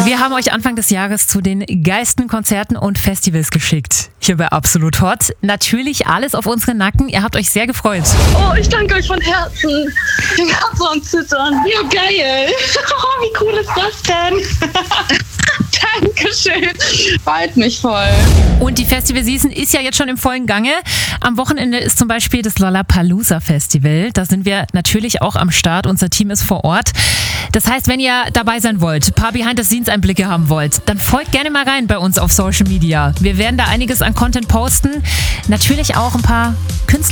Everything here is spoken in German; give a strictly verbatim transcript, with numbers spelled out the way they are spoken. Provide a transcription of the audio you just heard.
Wir haben euch Anfang des Jahres zu den geilsten Konzerten und Festivals geschickt. Hier bei Absolut Hot. Natürlich alles auf unseren Nacken. Ihr habt euch sehr gefreut. Oh, ich danke euch von Herzen. Ich bin gerade so am Zittern. Ja, geil. Oh, wie cool ist das denn? Dankeschön. Freut mich voll. Und die Festival-Season ist ja jetzt schon im vollen Gange. Am Wochenende ist zum Beispiel das Lollapalooza Festival. Da sind wir natürlich auch am Start. Unser Team ist vor Ort. Das heißt, wenn ihr dabei sein wollt, ein paar Behind-the-Scenes-Einblicke haben wollt, dann folgt gerne mal rein bei uns auf Social Media. Wir werden da einiges an Content posten. Natürlich auch ein paar Künstler